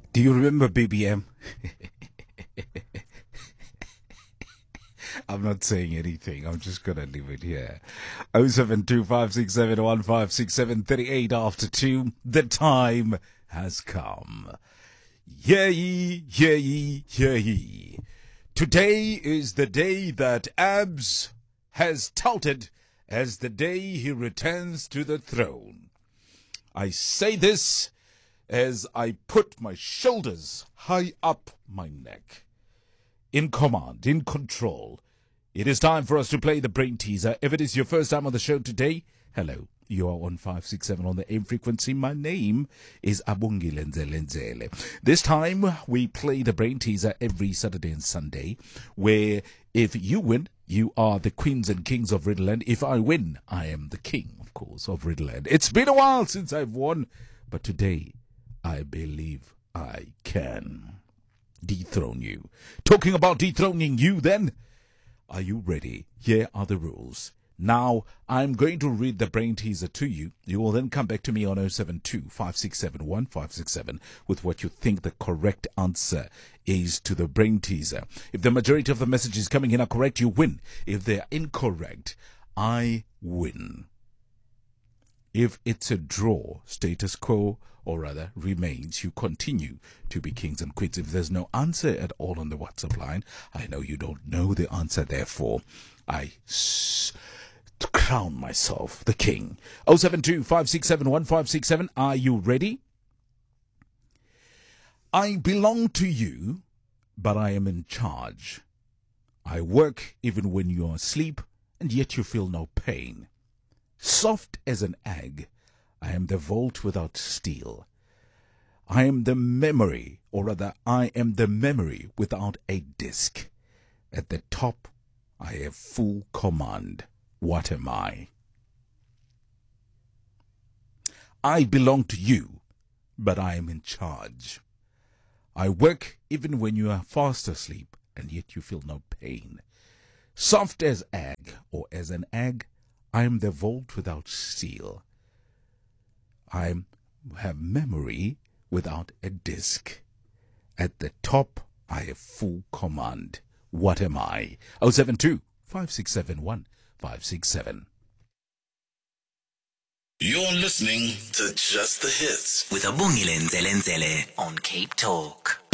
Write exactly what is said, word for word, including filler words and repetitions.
Do you remember B B M? I'm not saying anything. I'm just going to leave it here. oh seven two five six seven one five six seven thirty-eight after two. The time has come. Hear ye, hear ye, hear ye. Today is the day that Abs has touted as the day he returns to the throne. I say this as I put my shoulders high up my neck. In command, in control. It is time for us to play the brain teaser. If it is your first time on the show today, hello. You are on five six seven on the A M frequency. My name is Abungile Nzele. This time we play the brain teaser every Saturday and Sunday, where if you win, you are the queens and kings of Riddleland. If I win, I am the king, of course, of Riddleland. It's been a while since I've won, but today I believe I can dethrone you. Talking about dethroning you then, are you ready? Here are the rules. Now, I'm going to read the brain teaser to you. You will then come back to me on oh seven two five six seven one five six seven with what you think the correct answer is to the brain teaser. If the majority of the messages coming in are correct, you win. If they're incorrect, I win. If it's a draw, status quo, or rather remains, you continue to be kings and queens. If there's no answer at all on the WhatsApp line, I know you don't know the answer, therefore I s- crown myself the king. oh seven two five six seven one five six seven, are you ready? I belong to you, but I am in charge. I work even when you're asleep, and yet you feel no pain. Soft as an egg, I am the vault without steel. I am the memory, or rather, I am the memory without a disk. At the top, I have full command. What am I? I belong to you, but I am in charge. I work even when you are fast asleep, and yet you feel no pain. Soft as egg, or as an egg, I am the vault without steel. I have memory without a disk. At the top, I have full command. What am I? oh seven two five six seven one five six seven. You're listening to Just the Hits with Abungile Nzele on Cape Talk.